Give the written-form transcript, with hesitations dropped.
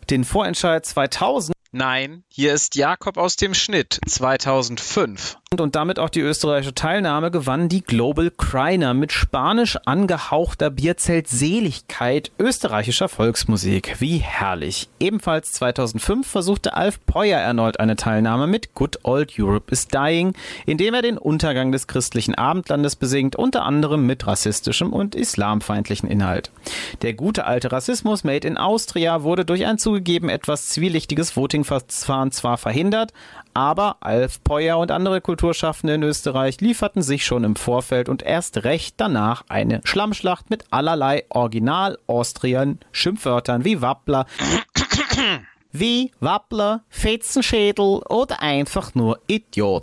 Den Vorentscheid 2000 Nein, hier ist Jakob aus dem Schnitt 2005. und damit auch die österreichische Teilnahme gewann die Global Criner mit spanisch angehauchter Bierzelt-Seligkeit österreichischer Volksmusik. Wie herrlich. Ebenfalls 2005 versuchte Alf Peuer erneut eine Teilnahme mit Good Old Europe is Dying, indem er den Untergang des christlichen Abendlandes besingt, unter anderem mit rassistischem und islamfeindlichen Inhalt. Der gute alte Rassismus Made in Austria wurde durch ein zugegeben etwas zwielichtiges Votingverfahren zwar verhindert, aber Alf Peuer und andere Kulturschaffende in Österreich lieferten sich schon im Vorfeld und erst recht danach eine Schlammschlacht mit allerlei Original-Austrian-Schimpfwörtern wie Wappler, Fetzenschädel oder einfach nur Idiot.